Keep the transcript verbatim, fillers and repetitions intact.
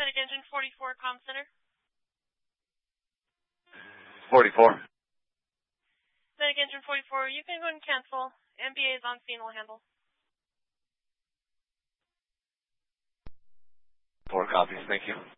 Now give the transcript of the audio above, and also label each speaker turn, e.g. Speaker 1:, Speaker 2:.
Speaker 1: Medic Engine forty-four, comm center.
Speaker 2: forty-four.
Speaker 1: Medic Engine forty-four, you can go and cancel. M B A is on scene, will handle.
Speaker 2: Four copies, thank you.